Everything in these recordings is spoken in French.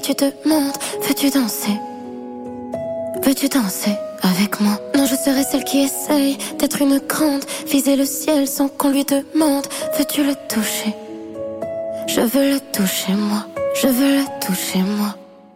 tu demandes, veux-tu danser? Veux-tu danser avec moi? Non, je serai celle qui essaye d'être une grande, viser le ciel sans qu'on lui demande. Veux-tu le toucher? Je veux le toucher moi, je veux le toucher moi.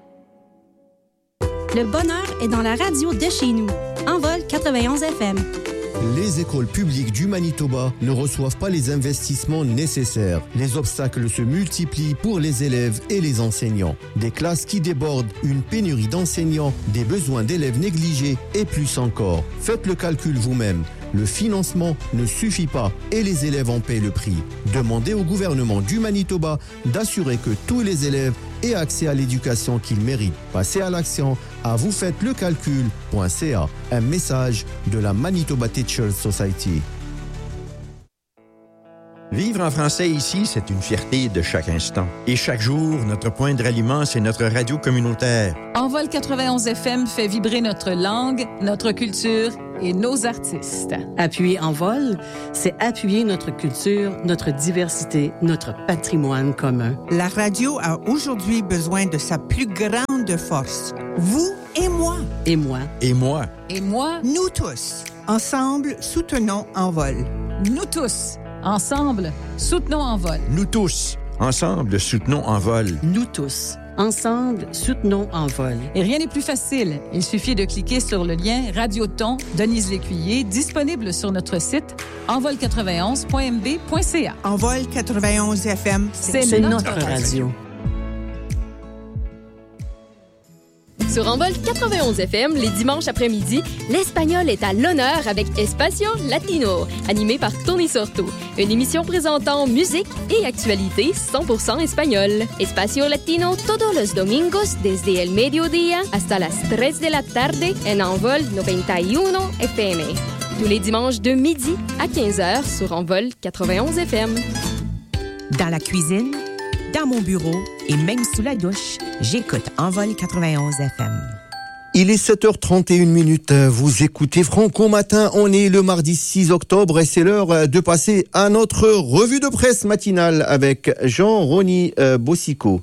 Le bonheur est dans la radio de chez nous. Envol 91 FM. Les écoles publiques du Manitoba ne reçoivent pas les investissements nécessaires. Les obstacles se multiplient pour les élèves et les enseignants. Des classes qui débordent, une pénurie d'enseignants, des besoins d'élèves négligés et plus encore. Faites le calcul vous-même. Le financement ne suffit pas et les élèves en paient le prix. Demandez au gouvernement du Manitoba d'assurer que tous les élèves aient accès à l'éducation qu'ils méritent. Passez à l'action à vousfaites-le-calcul.ca. Un message de la Manitoba Teachers Society. Vivre en français ici, c'est une fierté de chaque instant. Et chaque jour, notre point de ralliement, c'est notre radio communautaire. Envol 91 FM fait vibrer notre langue, notre culture et nos artistes. Appuyer Envol, c'est appuyer notre culture, notre diversité, notre patrimoine commun. La radio a aujourd'hui besoin de sa plus grande force. Vous et moi. Et moi. Et moi. Et moi. Nous tous. Ensemble, soutenons Envol. Nous tous. Ensemble, soutenons Envol. Nous tous. Ensemble, soutenons Envol. Nous tous. Ensemble, soutenons Envol. Et rien n'est plus facile. Il suffit de cliquer sur le lien Radioton Denise Lécuyer, disponible sur notre site envol91.mb.ca. Envol 91 FM, c'est notre radio. Sur Envol 91 FM, les dimanches après-midi, l'espagnol est à l'honneur avec Espacio Latino, animé par Tony Sorto. Une émission présentant musique et actualité 100% espagnol. Espacio Latino todos los domingos desde el mediodía hasta las 3 de la tarde en Envol 91 FM. Tous les dimanches de midi à 15h sur Envol 91 FM. Dans la cuisine, dans mon bureau et même sous la douche, j'écoute Envol 91 FM. Il est 7h31. Vous écoutez Franco Matin. On est le mardi 6 octobre et c'est l'heure de passer à notre revue de presse matinale avec Jean-Rony Bossico.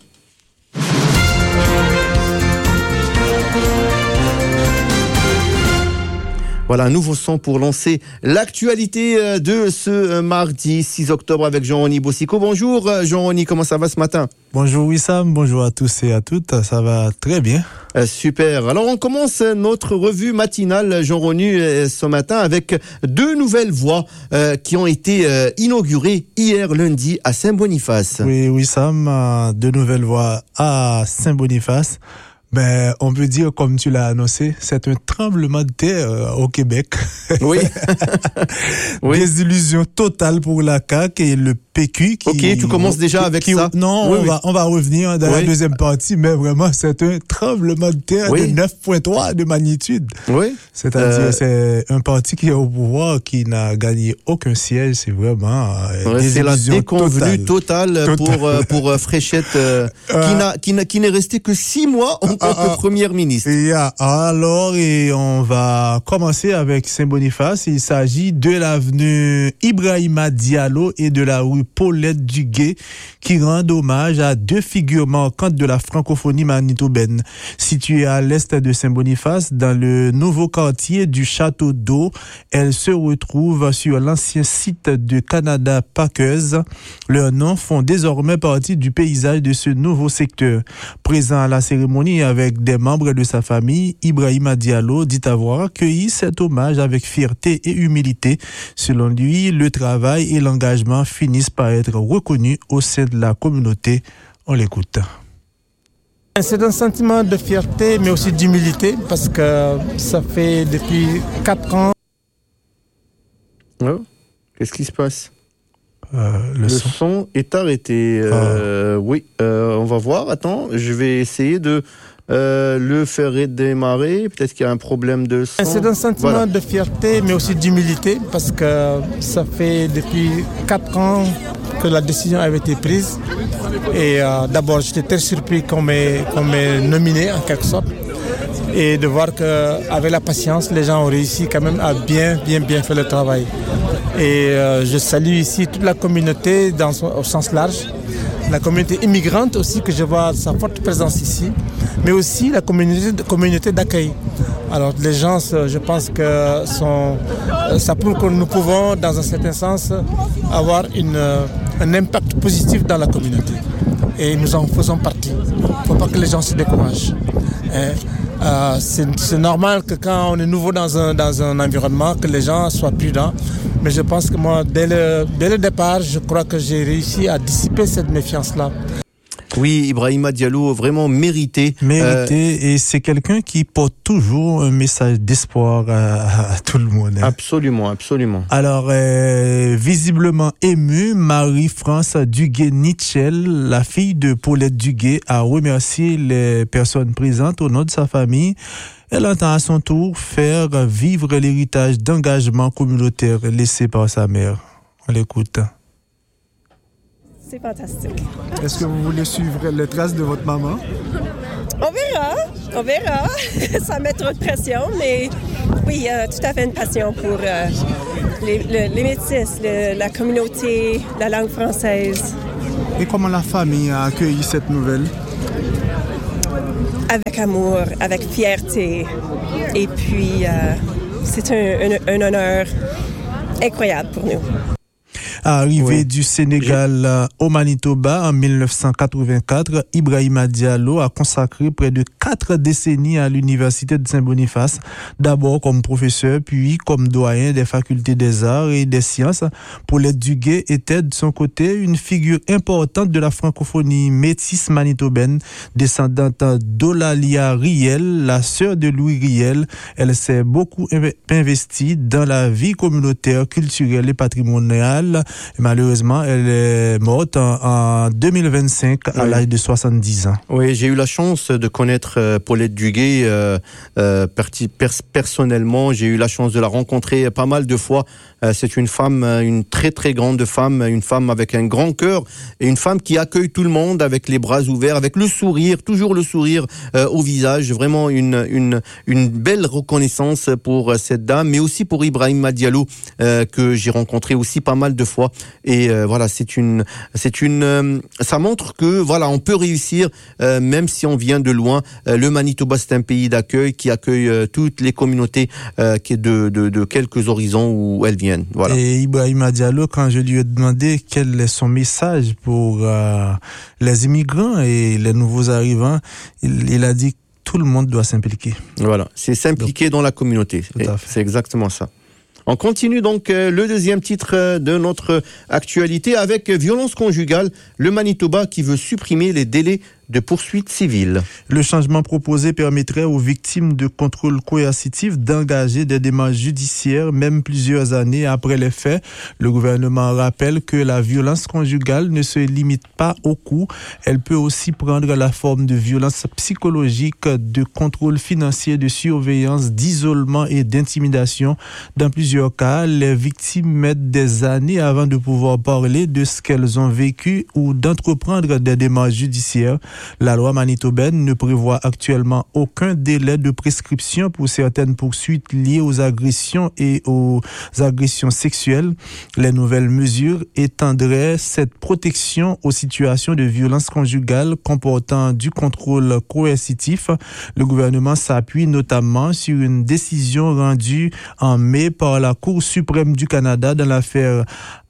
Voilà, un nouveau son pour lancer l'actualité de ce mardi 6 octobre avec Jean-Rony Bossico. Bonjour Jean-Rony, comment ça va ce matin? Bonjour Wissam, bonjour à tous et à toutes, ça va très bien. Super, alors on commence notre revue matinale Jean-Rony ce matin avec deux nouvelles voies qui ont été inaugurées hier lundi à Saint-Boniface. Oui Wissam, deux nouvelles voies à Saint-Boniface. Ben, on peut dire, comme tu l'as annoncé, c'est un tremblement de terre au Québec. Oui. Oui. Désillusion totale pour la CAQ et le PQ. Ok, tu commences déjà avec ça. Non, oui, on va revenir dans la deuxième partie, mais vraiment, c'est un tremblement de terre de 9,3 de magnitude. Oui. C'est-à-dire, c'est un parti qui est au pouvoir, qui n'a gagné aucun siège. C'est vraiment c'est la déconvenue totale pour Fréchette, qui n'est resté que 6 mois en tant que première ministre. Alors, et on va commencer avec Saint-Boniface. Il s'agit de l'avenue Ibrahima Diallo et de la rue Paulette Duguay qui rendent hommage à deux figures marquantes de la francophonie manitobaine. Situées à l'est de Saint-Boniface, dans le nouveau quartier du Château d'Eau, elles se retrouvent sur l'ancien site de Canada Paqueuse. Leurs noms font désormais partie du paysage de ce nouveau secteur. Présent à la cérémonie avec des membres de sa famille, Ibrahima Diallo dit avoir accueilli cet hommage avec fierté et humilité. Selon lui, le travail et l'engagement finissent par être reconnus au sein de la communauté. On l'écoute. C'est un sentiment de fierté, mais aussi d'humilité, parce que ça fait depuis 4 ans. Oh, qu'est-ce qui se passe? Le son est arrêté. Oui, on va voir. Attends, je vais essayer de le faire redémarrer. Peut-être qu'il y a un problème de son. C'est un sentiment de fierté, mais aussi d'humilité, parce que ça fait depuis 4 ans que la décision avait été prise. Et d'abord, j'étais très surpris qu'on m'ait nominé, en quelque sorte. Et de voir qu'avec la patience, les gens ont réussi quand même à bien faire le travail. Et je salue ici toute la communauté au sens large, la communauté immigrante aussi, que je vois sa forte présence ici, mais aussi la communauté d'accueil. Alors les gens, je pense que ça prouve que nous pouvons, dans un certain sens, avoir un impact positif dans la communauté. Et nous en faisons partie. Il ne faut pas que les gens se découragent. C'est normal que quand on est nouveau dans un environnement, que les gens soient prudents. Mais je pense que moi, dès le départ, je crois que j'ai réussi à dissiper cette méfiance-là. Oui, Ibrahima Diallo, vraiment mérité. Et c'est quelqu'un qui porte toujours un message d'espoir à tout le monde. Absolument, absolument. Alors, visiblement émue, Marie-France Duguay-Nichel, la fille de Paulette Duguay, a remercié les personnes présentes au nom de sa famille. Elle entend à son tour faire vivre l'héritage d'engagement communautaire laissé par sa mère. On l'écoute. C'est fantastique. Est-ce que vous voulez suivre les traces de votre maman? On verra. Sans mettre trop de pression, mais oui, tout à fait une passion pour les métis, la communauté, la langue française. Et comment la famille a accueilli cette nouvelle? Avec amour, avec fierté. Et puis, c'est un honneur incroyable pour nous. Arrivé du Sénégal au Manitoba en 1984, Ibrahima Diallo a consacré près de 4 décennies à l'Université de Saint-Boniface, d'abord comme professeur, puis comme doyen des facultés des arts et des sciences. Paulette Duguay était de son côté une figure importante de la francophonie métisse manitobaine, descendante d'Olalia Riel, la sœur de Louis Riel. Elle s'est beaucoup investie dans la vie communautaire, culturelle et patrimoniale. Et malheureusement, elle est morte en 2025 à l'âge de 70 ans. Oui, j'ai eu la chance de connaître Paulette Duguay personnellement. J'ai eu la chance de la rencontrer pas mal de fois. C'est une femme, une très très grande femme, une femme avec un grand cœur et une femme qui accueille tout le monde avec les bras ouverts, avec le sourire, toujours le sourire au visage. Vraiment une belle reconnaissance pour cette dame, mais aussi pour Ibrahima Diallo que j'ai rencontré aussi pas mal de fois. Et voilà, ça montre que voilà, on peut réussir même si on vient de loin. Le Manitoba, c'est un pays d'accueil qui accueille toutes les communautés qui de quelques horizons où elles viennent. Voilà. Et Ibrahima Diallo, quand je lui ai demandé quel est son message pour les immigrants et les nouveaux arrivants, il a dit que tout le monde doit s'impliquer. Voilà, c'est s'impliquer dans la communauté. C'est exactement ça. On continue donc le deuxième titre de notre actualité avec violence conjugale, le Manitoba qui veut supprimer les délais de poursuite civile. Le changement proposé permettrait aux victimes de contrôle coercitif d'engager des démarches judiciaires, même plusieurs années après les faits. Le gouvernement rappelle que la violence conjugale ne se limite pas aux coups. Elle peut aussi prendre la forme de violence psychologique, de contrôle financier, de surveillance, d'isolement et d'intimidation. Dans plusieurs cas, les victimes mettent des années avant de pouvoir parler de ce qu'elles ont vécu ou d'entreprendre des démarches judiciaires. La loi manitobaine ne prévoit actuellement aucun délai de prescription pour certaines poursuites liées aux agressions et aux agressions sexuelles. Les nouvelles mesures étendraient cette protection aux situations de violence conjugale comportant du contrôle coercitif. Le gouvernement s'appuie notamment sur une décision rendue en mai par la Cour suprême du Canada dans l'affaire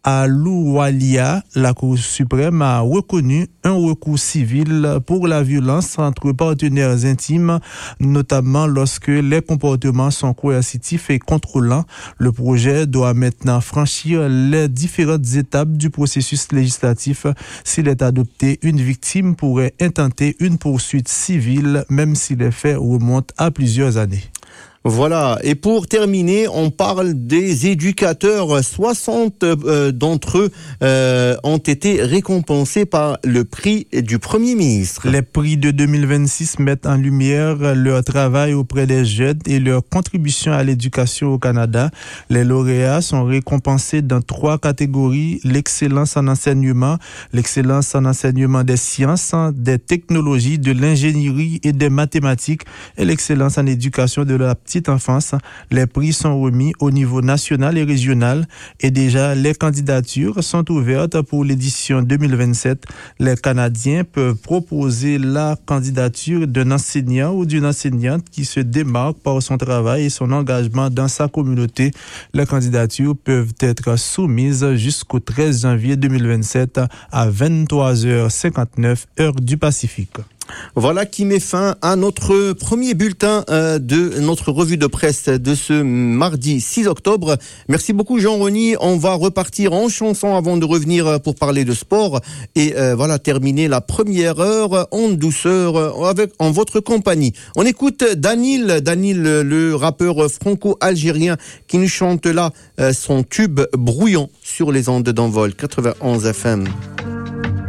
Ahluwalia. La Cour suprême a reconnu un recours civil pour la violence entre partenaires intimes, notamment lorsque les comportements sont coercitifs et contrôlants. Le projet doit maintenant franchir les différentes étapes du processus législatif. S'il est adopté, une victime pourrait intenter une poursuite civile, même si les faits remontent à plusieurs années. Voilà, et pour terminer, on parle des éducateurs. 60 d'entre eux ont été récompensés par le prix du Premier ministre. Les prix de 2026 mettent en lumière leur travail auprès des jeunes et leur contribution à l'éducation au Canada. Les lauréats sont récompensés dans 3 catégories: l'excellence en enseignement, l'excellence en enseignement des sciences, des technologies, de l'ingénierie et des mathématiques, et l'excellence en éducation de la petite enfance. Les prix sont remis au niveau national et régional et déjà les candidatures sont ouvertes pour l'édition 2027. Les Canadiens peuvent proposer la candidature d'un enseignant ou d'une enseignante qui se démarque par son travail et son engagement dans sa communauté. Les candidatures peuvent être soumises jusqu'au 13 janvier 2027 à 23h59 heure du Pacifique. Voilà qui met fin à notre premier bulletin de notre revue de presse de ce mardi 6 octobre. Merci beaucoup Jean-Rony. On va repartir en chanson avant de revenir pour parler de sport et voilà terminer la première heure en douceur en votre compagnie. On écoute Danil, le rappeur franco-algérien qui nous chante là son tube Brouillon sur les ondes d'Envol 91 FM.